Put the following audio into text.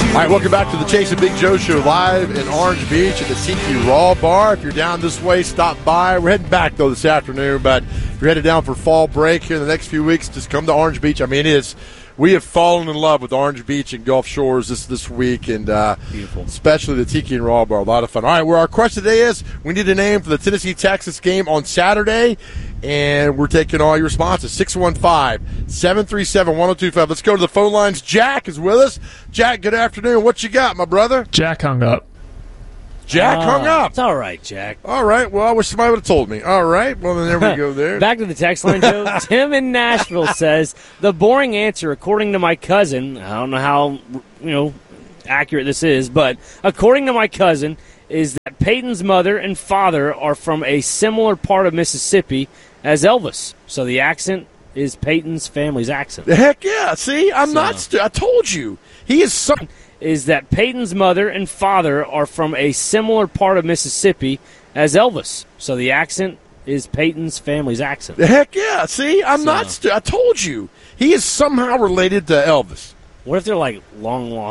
All right, welcome back to the Chase and Big Joe Show live in Orange Beach at the Tiki Raw Bar. If you're down this way, stop by. We're heading back, though, this afternoon, but if you're headed down for fall break here in the next few weeks, just come to Orange Beach. I mean, we have fallen in love with Orange Beach and Gulf Shores this week, and beautiful, especially the Tiki and Raw Bar. A lot of fun. All right, where our question today is, we need a name for the Tennessee-Texas game on Saturday, and we're taking all your responses. 615-737-1025. Let's go to the phone lines. Jack is with us. Jack, good afternoon. What you got, my brother? Jack hung up. Jack hung up. It's all right, Jack. All right. Well, I wish somebody would have told me. All right. Well, then there we go there. Back to the text line, Joe. Tim in Nashville says, the boring answer, according to my cousin, I don't know how accurate this is, but according to my cousin, is that Peyton's mother and father are from a similar part of Mississippi as Elvis. So the accent is Peyton's family's accent. Heck yeah. See, I told you. He is some... Is that Peyton's mother and father are from a similar part of Mississippi as Elvis. So the accent is Peyton's family's accent. Heck yeah. See, I told you. He is somehow related to Elvis. What if they're like long lost